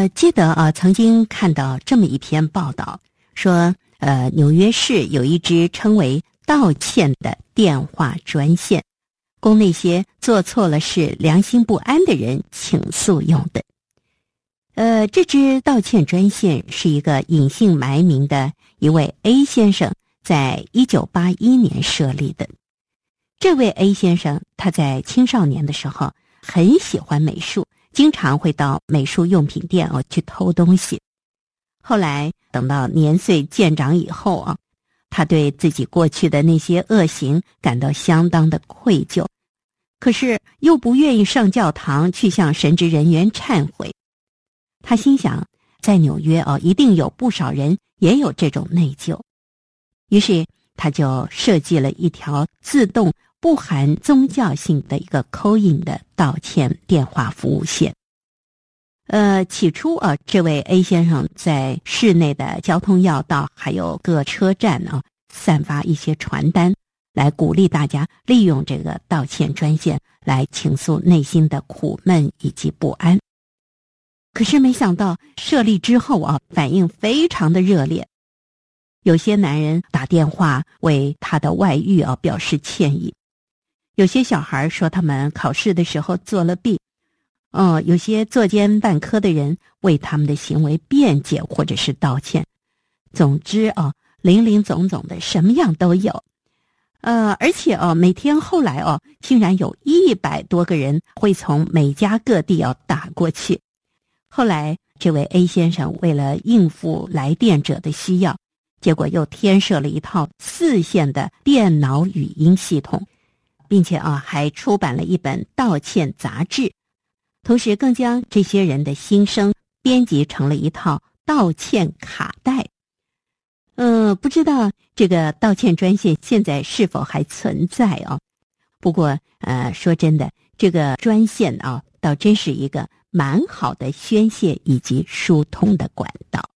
记得曾经看到这么一篇报道，说纽约市有一支称为道歉的电话专线，供那些做错了事、良心不安的人倾诉用的。这支道歉专线是一个隐姓埋名的一位 A 先生在1981年设立的。这位 A 先生他在青少年的时候很喜欢美术，经常会到美术用品店去偷东西。后来等到年岁渐长以后他对自己过去的那些恶行感到相当的愧疚，可是又不愿意上教堂去向神职人员忏悔。他心想，在纽约一定有不少人也有这种内疚，于是他就设计了一条自动不含宗教性的一个 call-in 的道歉电话服务线。起初这位 A 先生在市内的交通要道还有各车站散发一些传单，来鼓励大家利用这个道歉专线来倾诉内心的苦闷以及不安。可是没想到设立之后反应非常的热烈。有些男人打电话为他的外遇表示歉意，有些小孩说他们考试的时候作了弊，有些作奸犯科的人为他们的行为辩解或者是道歉。总之林林总总的什么样都有。而且每天后来竟然有100多个人会从美加各地打过去。后来这位 A 先生为了应付来电者的需要，结果又添设了一套4线的电脑语音系统，并且还出版了一本道歉杂志，同时更将这些人的心声编辑成了一套道歉卡带。不知道这个道歉专线现在是否还存在不过说真的，这个专线倒真是一个蛮好的宣泄以及疏通的管道。